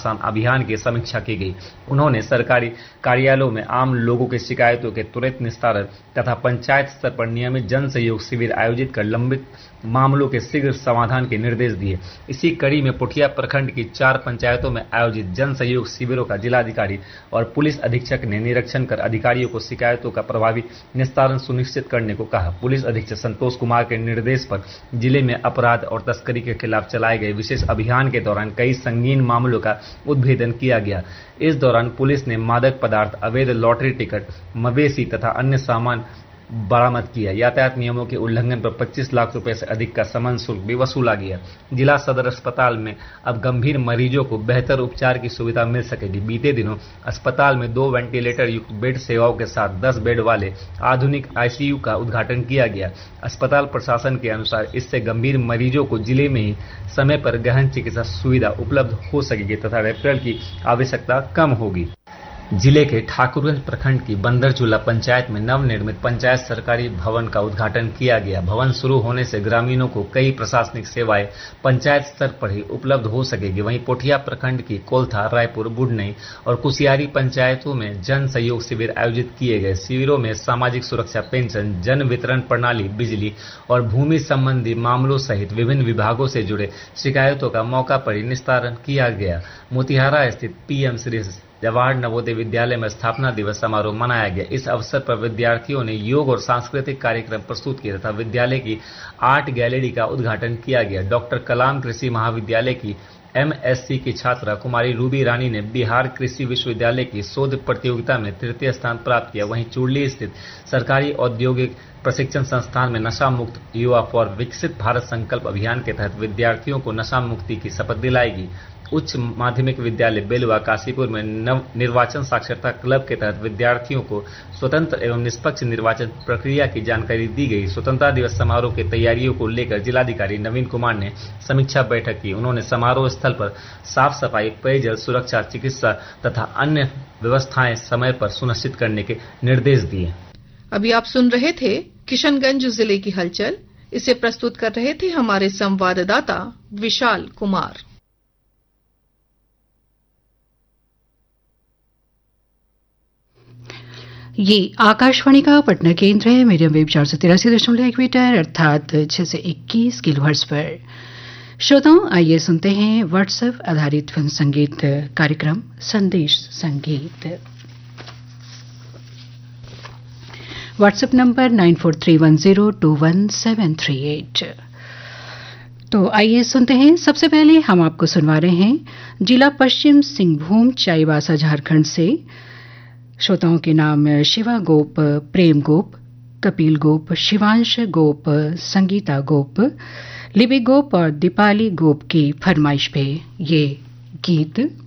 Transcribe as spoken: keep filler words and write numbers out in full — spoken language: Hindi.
अभियान की समीक्षा की गई। उन्होंने सरकारी कार्यालयों में आम लोगों की शिकायतों के त्वरित निस्तारण तथा पंचायत स्तर पर नियमित जन सहयोग शिविर आयोजित कर लंबित मामलों के शीघ्र समाधान के निर्देश दिए। इसी कड़ी में पुठिया प्रखंड की चार पंचायतों में आयोजित जन सहयोग शिविरों का जिलाधिकारी और पुलिस अधीक्षक ने निरीक्षण कर अधिकारियों को शिकायतों का प्रभावी निस्तारण सुनिश्चित करने को कहा। पुलिस अधीक्षक संतोष कुमार के निर्देश पर जिले में अपराध और तस्करी के खिलाफ चलाए गए विशेष अभियान के दौरान कई संगीन मामलों का उद्भेदन किया गया। इस दौरान पुलिस ने मादक पदार्थ, अवैध लॉटरी टिकट, मवेशी तथा अन्य सामान बरामद किया। यातायात नियमों के उल्लंघन पर पच्चीस लाख रुपए से अधिक का समन शुल्क भी वसूला गया। जिला सदर अस्पताल में अब गंभीर मरीजों को बेहतर उपचार की सुविधा मिल सकेगी। बीते दिनों अस्पताल में दो वेंटिलेटर युक्त बेड सेवाओं के साथ दस बेड वाले आधुनिक आईसीयू का उद्घाटन किया गया। अस्पताल प्रशासन के अनुसार इससे गंभीर मरीजों को जिले में ही समय पर गहन चिकित्सा सुविधा उपलब्ध हो सकेगी तथा रेफरल की आवश्यकता कम होगी। जिले के ठाकुरगंज प्रखंड की बंदरचूला पंचायत में नवनिर्मित पंचायत सरकारी भवन का उद्घाटन किया गया। भवन शुरू होने से ग्रामीणों को कई प्रशासनिक सेवाएं पंचायत स्तर पर ही उपलब्ध हो सकेगी। वहीं पोठिया प्रखंड की कोलथा, रायपुर, बुढ़नई और कुसियारी पंचायतों में जन सहयोग शिविर आयोजित किए गए। शिविरों में सामाजिक सुरक्षा पेंशन, जन वितरण प्रणाली, बिजली और भूमि संबंधी मामलों सहित विभिन्न विभागों से जुड़े शिकायतों का मौका पर ही निस्तारण किया गया। मोतिहारा स्थित पीएम श्री जवाहर नवोदय विद्यालय में स्थापना दिवस समारोह मनाया गया। इस अवसर पर विद्यार्थियों ने योग और सांस्कृतिक कार्यक्रम प्रस्तुत किए तथा विद्यालय की आर्ट गैलरी का उद्घाटन किया गया। डॉक्टर कलाम कृषि महाविद्यालय की एमएससी की छात्रा कुमारी रूबी रानी ने बिहार कृषि विश्वविद्यालय की शोध प्रतियोगिता में तृतीय स्थान प्राप्त किया। वहीं चुरली स्थित सरकारी औद्योगिक प्रशिक्षण संस्थान में नशा मुक्त युवा फॉर विकसित भारत संकल्प अभियान के तहत विद्यार्थियों को नशा मुक्ति की शपथ दिलाएगी। उच्च माध्यमिक विद्यालय बेलवा काशीपुर में नव निर्वाचन साक्षरता क्लब के तहत विद्यार्थियों को स्वतंत्र एवं निष्पक्ष निर्वाचन प्रक्रिया की जानकारी दी गई। स्वतंत्रता दिवस समारोह की तैयारियों को लेकर जिलाधिकारी नवीन कुमार ने समीक्षा बैठक की। उन्होंने समारोह स्थल पर साफ सफाई, पेयजल सुरक्षा, चिकित्सा तथा अन्य व्यवस्थाएं समय पर सुनिश्चित करने के निर्देश दिए। अभी आप सुन रहे थे किशनगंज जिले की हलचल। इसे प्रस्तुत कर रहे थे हमारे संवाददाता विशाल कुमार। ये आकाशवाणी का पटना केंद्र है। मीडियम वेव चार सौ तिरासी दशमलव एक मीटर अर्थात छह सौ इक्कीस किलोहर्ट्ज पर। श्रोताओं, आइए सुनते हैं व्हाट्सएप आधारित फिल्म संगीत कार्यक्रम संदेश संगीत। WhatsApp number nine four three one zero to one seven three eight. तो आइए सुनते हैं। सबसे पहले हम आपको सुनवा रहे हैं जिला पश्चिम सिंहभूम चाईबासा झारखंड से। श्रोताओं के नाम शिवा गोप, प्रेम गोप, कपिल गोप, शिवांश गोप, संगीता गोप, लिबी गोप और दीपाली गोप की फरमाइश पे ये गीत।